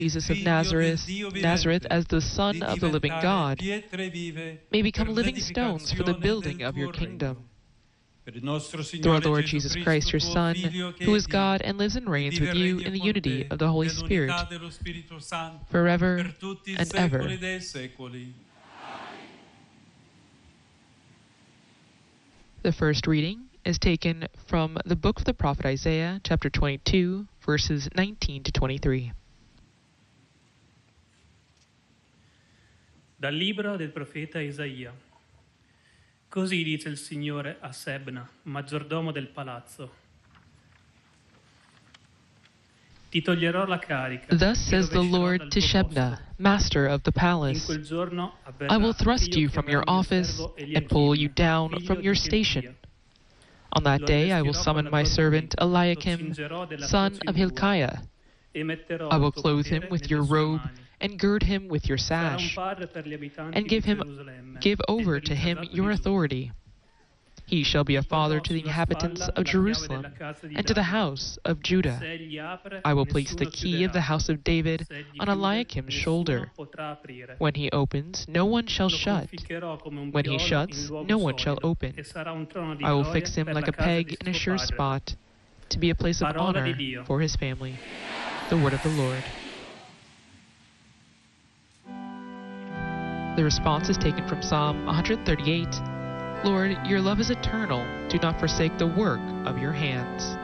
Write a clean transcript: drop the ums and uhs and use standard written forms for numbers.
Jesus of Nazareth as the Son of the living God, may become living stones for the building of your kingdom. Through our Lord Jesus Christ, your Son, who is God and lives and reigns with you in the unity of the Holy Spirit, forever and ever. The first reading is taken from the book of the prophet Isaiah, chapter 22, verses 19 to 23. Dal libro del profeta Isaia. Così dice il Signore a Sebna, maggiordomo del palazzo. Ti toglierò la carica. Thus says the Lord to Shebna, master of the palace, I will thrust you from your office and pull you down from your station. On that day I will summon my servant Eliakim, son of Hilkiah. I will clothe him with your robe and gird him with your sash, and give over to him your authority. He shall be a father to the inhabitants of Jerusalem and to the house of Judah. I will place the key of the house of David on Eliakim's shoulder. When he opens, no one shall shut. When he shuts, no one shall open. I will fix him like a peg in a sure spot, to be a place of honor for his family. The word of the Lord. The response is taken from Psalm 138. Lord, your love is eternal. Do not forsake the work of your hands.